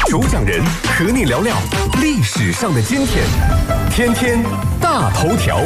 主讲人和你聊聊历史上的今天，天天大头条。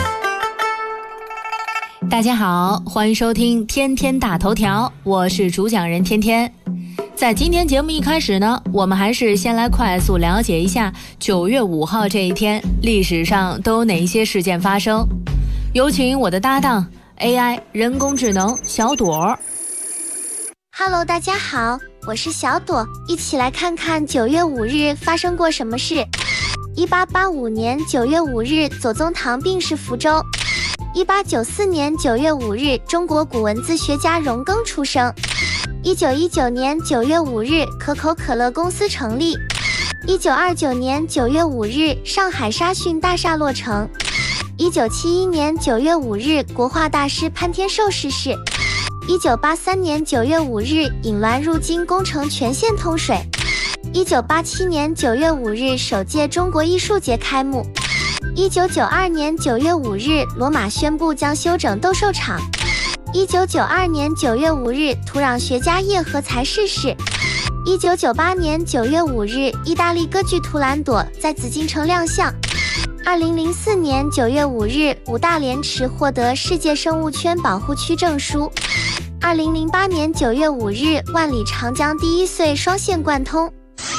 大家好，欢迎收听天天大头条，我是主讲人天天。在今天节目一开始呢，我们还是先来快速了解一下9月5号这一天历史上都有哪一些事件发生。有请我的搭档 AI 人工智能小朵。 Hello， 大家好，我是小朵，一起来看看9月5日发生过什么事。1885年9月5日，左宗棠病逝福州。1894年9月5日，中国古文字学家荣庚出生。1919年9月5日，可口可乐公司成立。1929年9月5日，上海沙逊大厦落成。1971年9月5日，国画大师潘天寿逝世。1983年9月5日，引滦入京工程全线通水。1987年9月5日，首届中国艺术节开幕。1992年9月5日，罗马宣布将修整斗兽场。1992年9月5日，土壤学家叶和才逝世。1998年9月5日，意大利歌剧图兰朵在紫禁城亮相。2004年9月5日，五大连池获得世界生物圈保护区证书。2008年9月5日，万里长江第1隧双线贯通。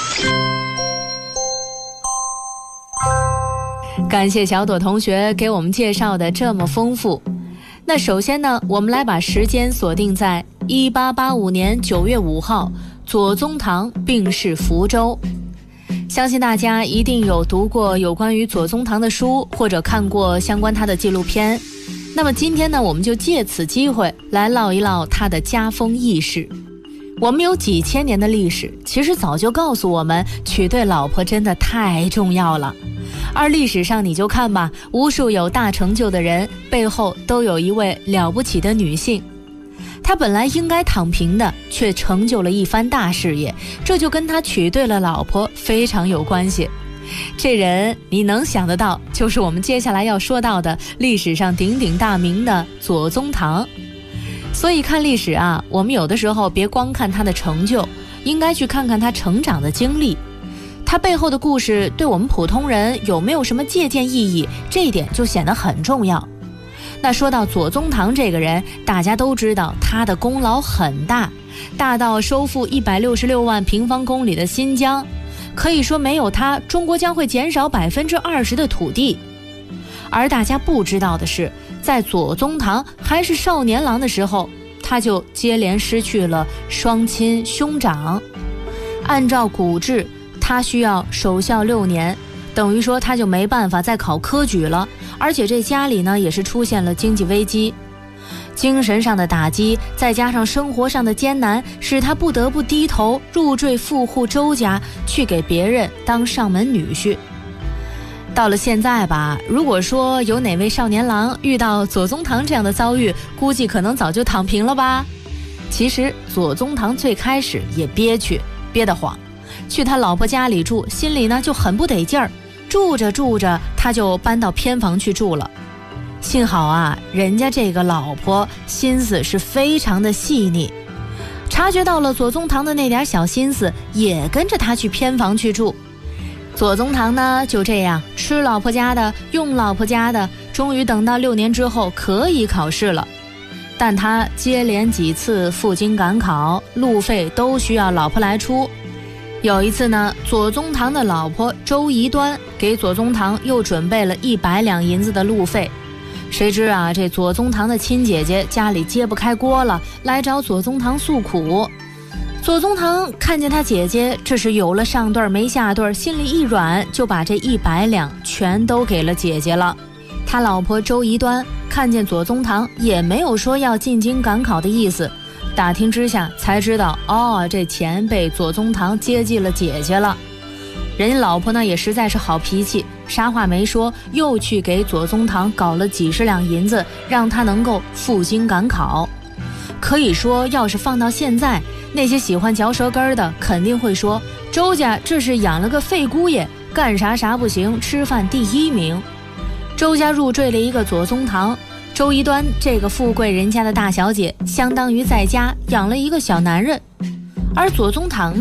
感谢小朵同学给我们介绍的这么丰富。那首先呢，我们来把时间锁定在1885年9月5号，左宗棠病逝福州。相信大家一定有读过有关于左宗棠的书，或者看过相关他的纪录片。那么今天呢，我们就借此机会来唠一唠他的家风轶事。我们有几千年的历史，其实早就告诉我们，娶对老婆真的太重要了。而历史上你就看吧，无数有大成就的人背后都有一位了不起的女性。她本来应该躺平的，却成就了一番大事业，这就跟她娶对了老婆非常有关系。这人你能想得到，就是我们接下来要说到的历史上鼎鼎大名的左宗棠。所以看历史啊，我们有的时候别光看他的成就，应该去看看他成长的经历。他背后的故事对我们普通人有没有什么借鉴意义，这一点就显得很重要。那说到左宗棠这个人，大家都知道他的功劳很大，大到收复166万平方公里的新疆，可以说没有他，中国将会减少20%的土地。而大家不知道的是，在左宗棠还是少年郎的时候，他就接连失去了双亲兄长。按照古制，他需要守孝6年，等于说他就没办法再考科举了。而且这家里呢也是出现了经济危机，精神上的打击再加上生活上的艰难，使他不得不低头入赘富户周家，去给别人当上门女婿。到了现在吧，如果说有哪位少年郎遇到左宗棠这样的遭遇，估计可能早就躺平了吧。其实左宗棠最开始也憋屈，憋得慌，去他老婆家里住，心里呢就很不得劲儿，住着住着他就搬到偏房去住了。幸好啊，人家这个老婆心思是非常的细腻，察觉到了左宗棠的那点小心思，也跟着他去偏房去住。左宗棠呢就这样吃老婆家的，用老婆家的，终于等到6年之后可以考试了。但他接连几次赴京赶考，路费都需要老婆来出。有一次呢，左宗棠的老婆周宜端给左宗棠又准备了100两银子的路费。谁知啊，这左宗棠的亲姐姐家里揭不开锅了，来找左宗棠诉苦。左宗棠看见他姐姐这是有了上顿没下顿，心里一软，就把这100两全都给了姐姐了。他老婆周宜端看见左宗棠也没有说要进京赶考的意思，打听之下才知道，这钱被左宗棠接济了姐姐了。人家老婆呢也实在是好脾气，啥话没说，又去给左宗棠搞了几十两银子，让他能够赴京赶考。可以说要是放到现在，那些喜欢嚼舌根的肯定会说，周家这是养了个废姑爷，干啥啥不行，吃饭第1名。周家入赘了一个左宗棠，周宜端这个富贵人家的大小姐相当于在家养了一个小男人。而左宗棠呢，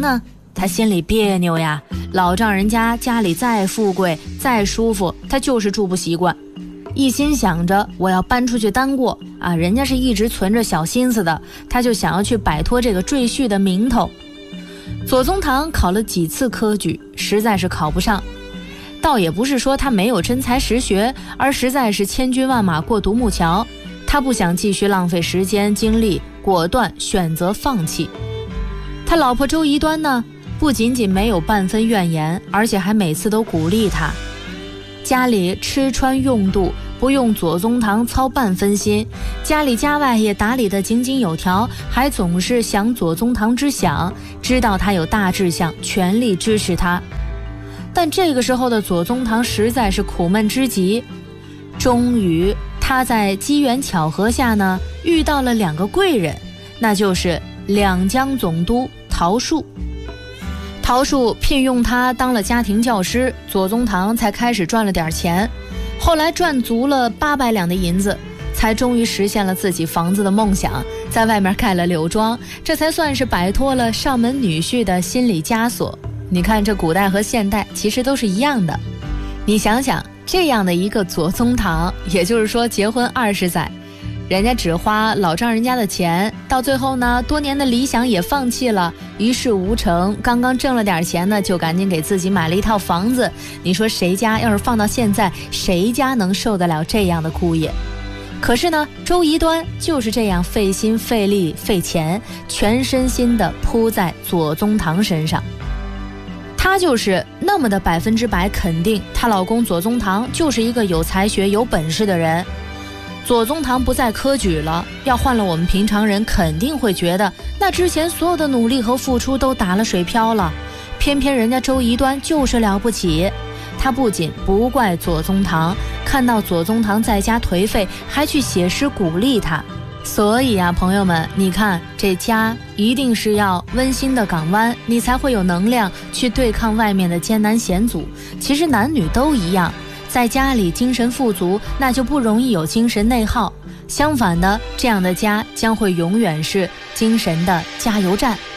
他心里别扭呀，老丈人家家里再富贵再舒服，他就是住不习惯。一心想着我要搬出去单过啊，人家是一直存着小心思的，他就想要去摆脱这个赘婿的名头。左宗棠考了几次科举，实在是考不上，倒也不是说他没有真才实学，而实在是千军万马过独木桥，他不想继续浪费时间精力，果断选择放弃。他老婆周宜端呢，不仅仅没有半分怨言，而且还每次都鼓励他。家里吃穿用度不用左宗棠操半分心，家里家外也打理得井井有条，还总是想左宗棠之想，知道他有大志向，全力支持他。但这个时候的左宗棠实在是苦闷之极。终于他在机缘巧合下呢，遇到了2个贵人，那就是两江总督陶树。陶树聘用他当了家庭教师，左宗棠才开始赚了点钱，后来赚足了800两的银子，才终于实现了自己房子的梦想，在外面盖了柳庄，这才算是摆脱了上门女婿的心理枷锁。你看这古代和现代其实都是一样的，你想想这样的一个左宗棠，也就是说结婚20载，人家只花老丈人家的钱，到最后呢，多年的理想也放弃了，一事无成，刚刚挣了点钱呢，就赶紧给自己买了一套房子。你说谁家要是放到现在，谁家能受得了这样的姑爷？可是呢，周宜端就是这样费心费力费钱，全身心的扑在左宗棠身上。她就是那么的100%肯定，她老公左宗棠就是一个有才学有本事的人。左宗棠不再科举了，要换了我们平常人肯定会觉得那之前所有的努力和付出都打了水漂了，偏偏人家周宜端就是了不起。他不仅不怪左宗棠，看到左宗棠在家颓废，还去写诗鼓励他。所以啊，朋友们，你看这家一定是要温馨的港湾，你才会有能量去对抗外面的艰难险阻。其实男女都一样，在家里精神富足，那就不容易有精神内耗。相反的，这样的家将会永远是精神的加油站。